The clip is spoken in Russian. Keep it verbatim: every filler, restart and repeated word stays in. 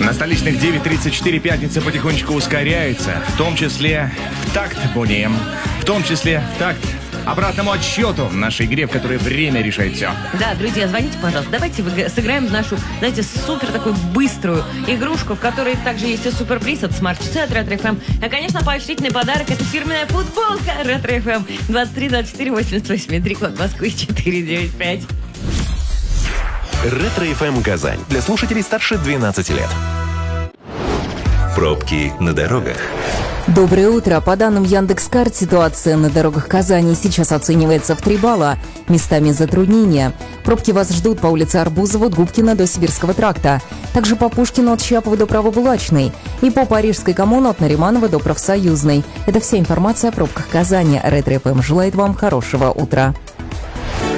На столичных девять тридцать четыре пятница потихонечку ускоряется, в том числе в такт будем, в том числе в такт обратному отсчету в нашей игре, в которой время решает все. Да, друзья, звоните, пожалуйста. Давайте сыграем в нашу, знаете, супер такую быструю игрушку, в которой также есть и суперприз от смарт-часы от Ретро эф эм. И, конечно, поощрительный подарок — это фирменная футболка Ретро эф эм. двадцать три двадцать четыре восемьдесят восемь, три код Москвы четыре девять пять. Ретро эф эм Казань. Для слушателей старше двенадцати лет. Пробки на дорогах. Доброе утро. По данным Яндекс.Карт, ситуация на дорогах Казани сейчас оценивается в три балла. Местами затруднения. Пробки вас ждут по улице Арбузова от Губкина до Сибирского тракта. Также по Пушкину от Щапова до Правобулачной. И по Парижской коммуну от Нариманова до Профсоюзной. Это вся информация о пробках Казани. Ретро эф эм желает вам хорошего утра.